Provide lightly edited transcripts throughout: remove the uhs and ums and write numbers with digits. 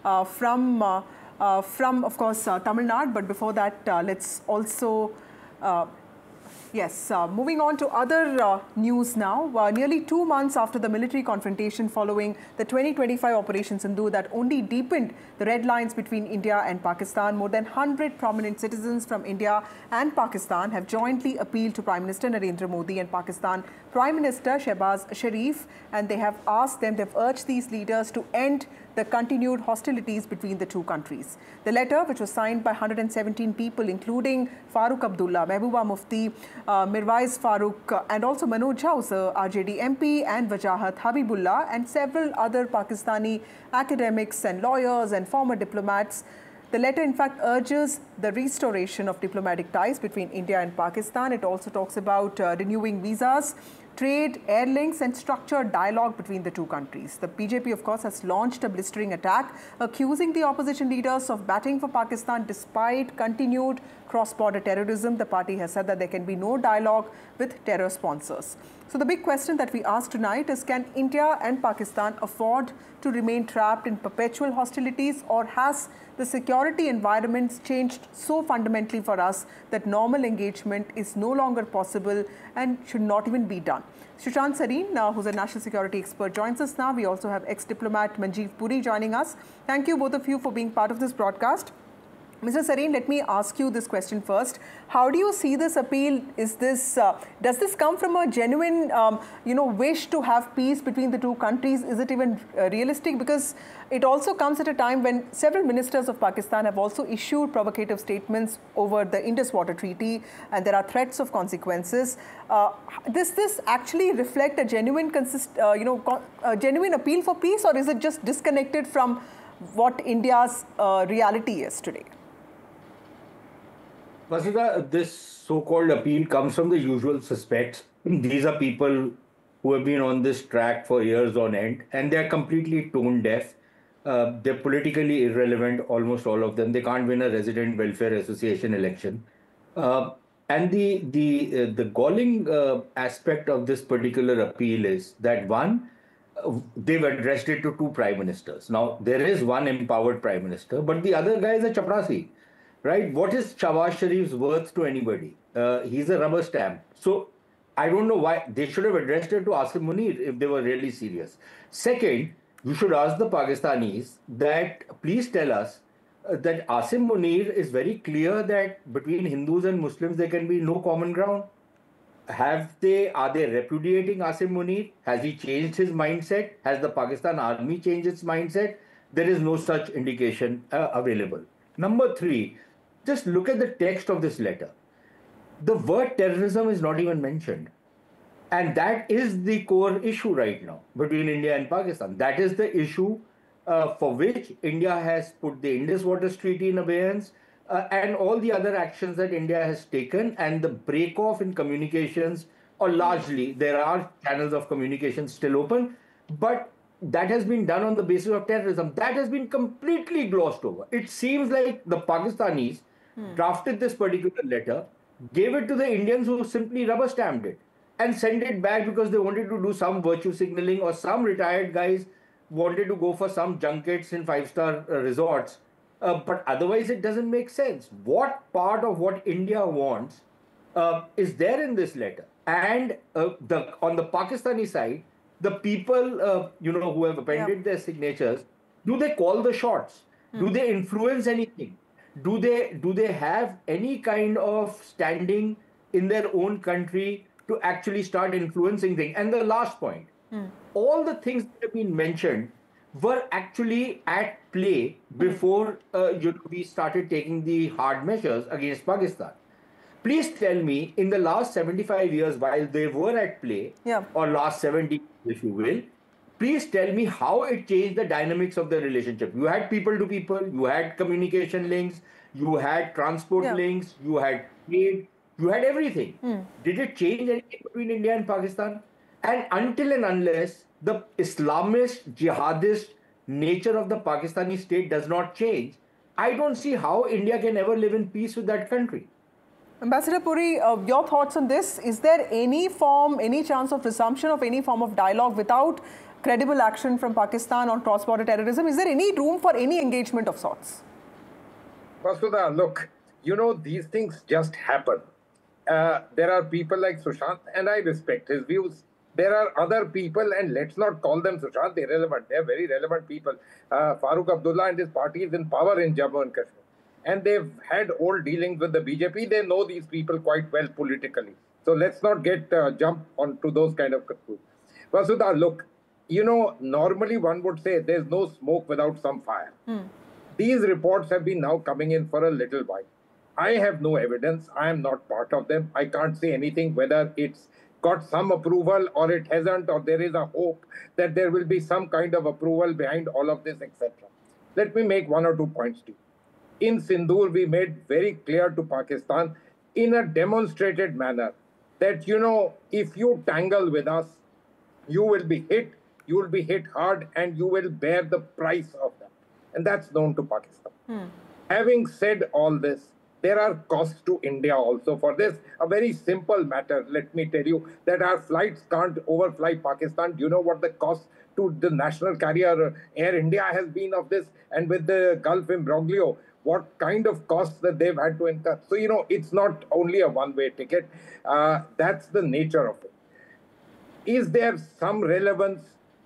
from, of course, Tamil Nadu. But before that, let's also moving on to other news now. Nearly 2 months after the military confrontation following the 2025 Operation Sindhu that only deepened the red lines between India and Pakistan, more than 100 prominent citizens from India and Pakistan have jointly appealed to Prime Minister Narendra Modi and Pakistan Prime Minister Shehbaz Sharif, and they've urged these leaders to end the continued hostilities between the two countries. The letter, which was signed by 117 people, including Farooq Abdullah, Mehbooba Mufti, Mirwais Farooq, and also Manoj Jha, RJD MP, and Wajahat Habibullah, and several other Pakistani academics and lawyers and former diplomats. The letter, in fact, urges the restoration of diplomatic ties between India and Pakistan. It also talks about renewing visas, trade, air links, and structured dialogue between the two countries. The BJP, of course, has launched a blistering attack, accusing the opposition leaders of batting for Pakistan despite continued cross-border terrorism. The party has said that there can be no dialogue with terror sponsors. So the big question that we ask tonight is, can India and Pakistan afford to remain trapped in perpetual hostilities, or has the security environments changed so fundamentally for us that normal engagement is no longer possible and should not even be done? Sushant Sareen, who's a national security expert, joins us now. We also have ex-diplomat Manjeev Puri joining us. Thank you, both of you, for being part of this broadcast. Mr. Sareen, let me ask you this question first. How do you see this appeal? Is this does this come from a genuine, wish to have peace between the two countries? Is it even realistic? Because it also comes at a time when several ministers of Pakistan have also issued provocative statements over the Indus Water Treaty, and there are threats of consequences. Does this actually reflect a genuine, a genuine appeal for peace, or is it just disconnected from what India's reality is today? Vasudha, this so-called appeal comes from the usual suspects. These are people who have been on this track for years on end, and they're completely tone deaf. They're politically irrelevant, almost all of them. They can't win a resident welfare association election. And the galling aspect of this particular appeal is that, one, they've addressed it to two prime ministers. Now, there is one empowered prime minister, but the other guy is a chaprasi. Right? What is Shehbaz Sharif's worth to anybody? He's a rubber stamp. So I don't know why they should have addressed it to Asim Munir if they were really serious. Second, you should ask the Pakistanis that please tell us that Asim Munir is very clear that between Hindus and Muslims there can be no common ground. Are they repudiating Asim Munir? Has he changed his mindset? Has the Pakistan army changed its mindset? There is no such indication available. Number three, just look at the text of this letter. The word terrorism is not even mentioned. And that is the core issue right now between India and Pakistan. That is the issue for which India has put the Indus Water Treaty in abeyance and all the other actions that India has taken, and the break-off in communications, or largely, there are channels of communication still open, but that has been done on the basis of terrorism. That has been completely glossed over. It seems like the Pakistanis drafted this particular letter, gave it to the Indians who simply rubber stamped it, and sent it back because they wanted to do some virtue signaling, or some retired guys wanted to go for some junkets in five-star resorts. But otherwise, it doesn't make sense. What part of what India wants is there in this letter? And on the Pakistani side, the people, who have appended their signatures, do they call the shots? Do they influence anything? Do they have any kind of standing in their own country to actually start influencing things? And the last point, all the things that have been mentioned were actually at play before we started taking the hard measures against Pakistan. Please tell me, in the last 75 years, while they were at play, or last 70, if you will, please tell me how it changed the dynamics of the relationship. You had people to people, you had communication links, you had transport links, you had trade, you had everything. Did it change anything between India and Pakistan? And until and unless the Islamist, jihadist nature of the Pakistani state does not change, I don't see how India can ever live in peace with that country. Ambassador Puri, your thoughts on this? Is there any chance of resumption of any form of dialogue without credible action from Pakistan on cross-border terrorism? Is there any room for any engagement of sorts? Vasudha, look, these things just happen. There are people like Sushant, and I respect his views. There are other people, and let's not call them, Sushant, irrelevant. They're very relevant people. Farooq Abdullah and his party is in power in Jammu and Kashmir. And they've had old dealings with the BJP. They know these people quite well politically. So let's not get jump onto those kind of conclusions. Vasudha, look, normally one would say there's no smoke without some fire. These reports have been now coming in for a little while. I have no evidence. I am not part of them. I can't say anything whether it's got some approval or it hasn't, or there is a hope that there will be some kind of approval behind all of this, etc. Let me make 1 or 2 points to you. In Sindoor, we made very clear to Pakistan in a demonstrated manner that, if you tangle with us, you will be hit hard, and you will bear the price of that. And that's known to Pakistan. Having said all this, there are costs to India also for this. A very simple matter, let me tell you, that our flights can't overfly Pakistan. Do you know what the cost to the national carrier Air India has been of this? And with the Gulf imbroglio, what kind of costs that they've had to incur? So, it's not only a one-way ticket. That's the nature of it. Is there some relevance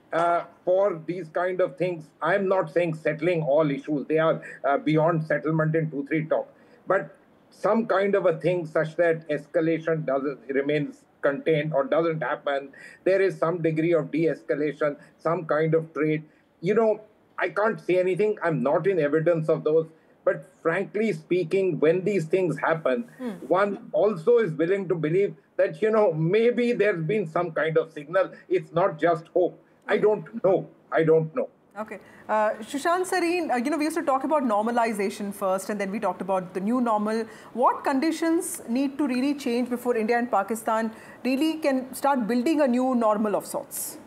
for these kind of things? I'm not saying settling all issues. They are beyond settlement in 2-3 talks. But some kind of a thing such that escalation remains contained or doesn't happen. There is some degree of de-escalation, some kind of trade. I can't say anything. I'm not in evidence of those. But frankly speaking, when these things happen, one also is willing to believe that, maybe there's been some kind of signal. It's not just hope. I don't know. Okay. Sushant Sareen, we used to talk about normalization first, and then we talked about the new normal. What conditions need to really change before India and Pakistan really can start building a new normal of sorts?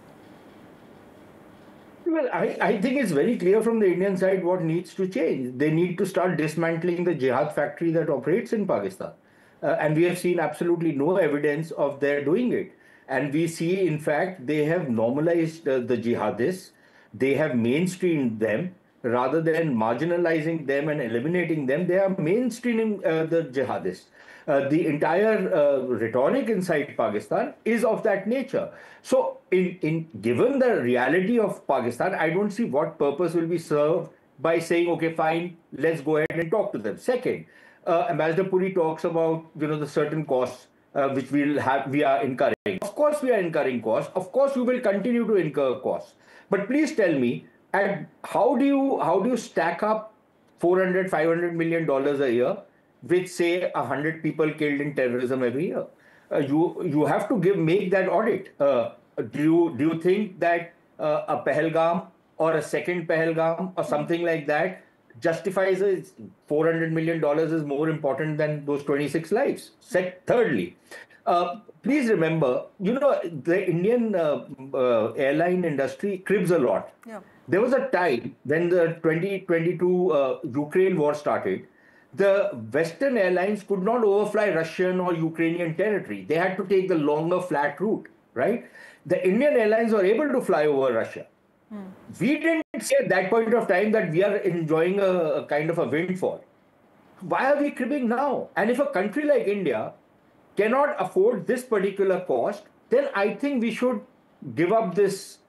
Well, I think it's very clear from the Indian side what needs to change. They need to start dismantling the jihad factory that operates in Pakistan. And we have seen absolutely no evidence of their doing it. And we see, in fact, they have normalized the jihadists. They have mainstreamed them rather than marginalizing them and eliminating them. They are mainstreaming the jihadists. The entire rhetoric inside Pakistan is of that nature. So, given the reality of Pakistan, I don't see what purpose will be served by saying, okay, fine, let's go ahead and talk to them. Second, Ambassador Puri talks about the certain costs which we are incurring. Of course, we are incurring costs. Of course, we will continue to incur costs. But please tell me, how do you stack up $400-500 million a year with, say, 100 people killed in terrorism every year? You have to make that audit. Do you think that a Pahalgam or a second Pahalgam or something like that justifies $400 million is more important than those 26 lives? Thirdly, please remember, the Indian airline industry cribs a lot. Yeah. There was a time when the 2022 Ukraine war started, the Western airlines could not overfly Russian or Ukrainian territory. They had to take the longer flat route, right? The Indian airlines were able to fly over Russia. We didn't say at that point of time that we are enjoying a kind of a windfall. Why are we cribbing now? And if a country like India cannot afford this particular cost, then I think we should give up this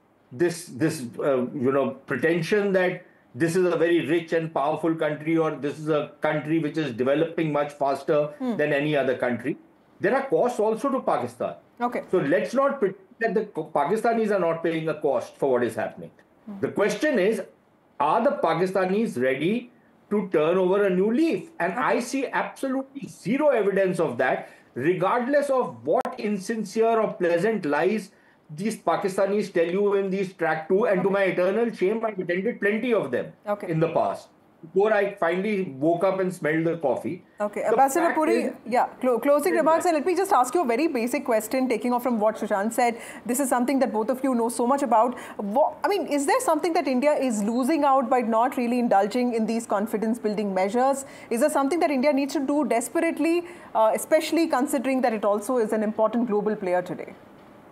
pretension that this is a very rich and powerful country, or this is a country which is developing much faster than any other country. There are costs also to Pakistan. Okay. So let's not pretend that the Pakistanis are not paying a cost for what is happening. The question is, are the Pakistanis ready to turn over a new leaf? And I see absolutely zero evidence of that, regardless of what insincere or pleasant lies these Pakistanis tell you in these track 2. And to my eternal shame, I've attended plenty of them in the past, before I finally woke up and smelled the coffee. Okay, Ambassador Puri, closing remarks, and let me just ask you a very basic question, taking off from what Sushant said. This is something that both of you know so much about. Is there something that India is losing out by not really indulging in these confidence-building measures? Is there something that India needs to do desperately, especially considering that it also is an important global player today?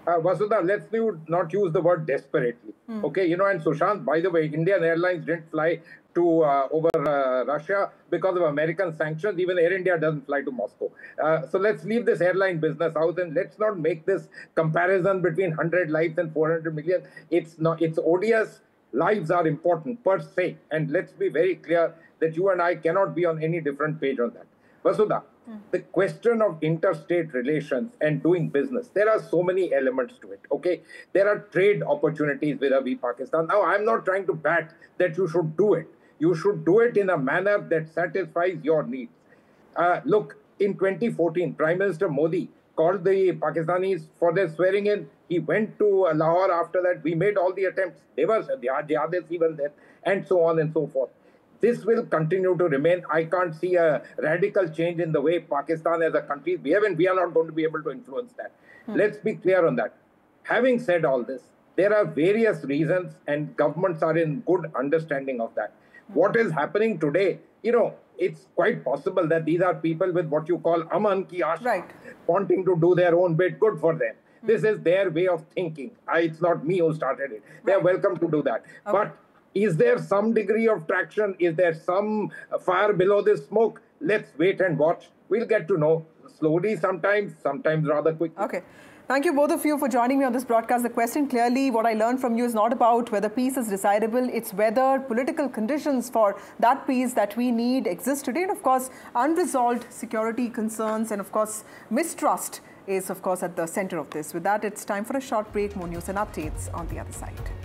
Vasudha, let's not use the word desperately. Okay, and Sushant, by the way, Indian Airlines didn't fly to over Russia because of American sanctions. Even Air India doesn't fly to Moscow. So let's leave this airline business out and let's not make this comparison between 100 lives and 400 million. It's not. It's odious. Lives are important per se, and let's be very clear that you and I cannot be on any different page on that. Vasudha, the question of interstate relations and doing business, there are so many elements to it, okay? There are trade opportunities vis-a-vis Pakistan. Now, I'm not trying to bat that you should do it. You should do it in a manner that satisfies your needs. Look, in 2014, Prime Minister Modi called the Pakistanis for their swearing in. He went to Lahore after that. We made all the attempts. There was the others even there, and so on and so forth. This will continue to remain. I can't see a radical change in the way Pakistan as a country behave, and we are not going to be able to influence that. Let's be clear on that. Having said all this, there are various reasons, and governments are in good understanding of that. What is happening today, it's quite possible that these are people with what you call aman ki aasha, wanting to do their own bit. Good for them. This is their way of thinking. It's not me who started it. They are welcome to do that. Okay. But is there some degree of traction? Is there some fire below this smoke? Let's wait and watch. We'll get to know slowly sometimes rather quickly. Okay. Thank you both of you for joining me on this broadcast. The question clearly, what I learned from you is not about whether peace is desirable. It's whether political conditions for that peace that we need exist today. And of course, unresolved security concerns and of course, mistrust is of course at the center of this. With that, it's time for a short break. More news and updates on the other side.